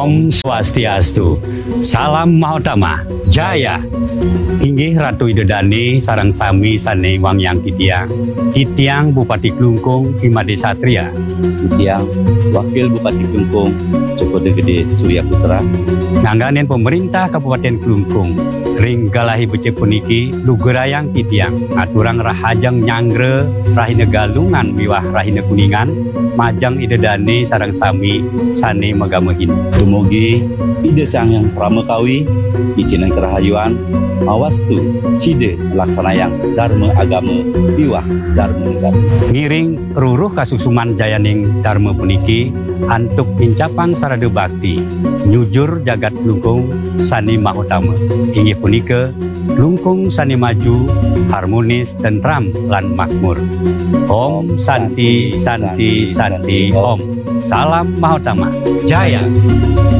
Om Swastiastu. Salam Mahotama Jaya. Inggih Ratu Idedani sareng sami sane Wangyang Titiang. Titiang Bupati Klungkung Imade Satria. Titiang Wakil Bupati Klungkung Cokoda Gede Surya Putra. Ngangganen pemerintah Kabupaten Klungkung ring galahi becek puniki lugerayang Titiang aturang rahajang nyangre rahine galungan miwah rahine kuningan majang Idedani sareng sami sane magamehin. Dumugi ide sangyang pramekawi ijinan kerahayuan awastu side laksanayang dharma agama piwah dharma negara. Ngiring ruruh kasusuman jayaning dharma puniki antuk pincapang sarade bakti nyujur jagat Klungkung sani mahutama. Inggih punika Klungkung sani maju harmonis tentram lan makmur. Om Santi Santi Santi Om. Salam Mahotama Jaya.